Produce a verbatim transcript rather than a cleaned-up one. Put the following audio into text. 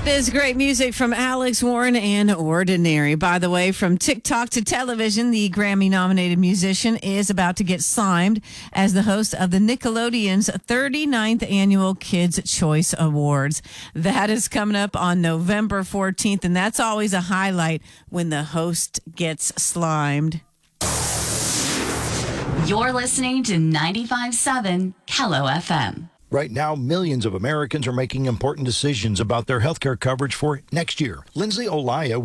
Is great music from Alex Warren and Ordinary. By the way, from TikTok to television, the Grammy-nominated musician is about to get slimed as the host of the Nickelodeon's thirty-ninth Annual Kids' Choice Awards. That is coming up on November fourteenth, and that's always a highlight when the host gets slimed. You're listening to ninety-five point seven Kello F M. Right now, millions of Americans are making important decisions about their health care coverage for next year. Lindsay Olaya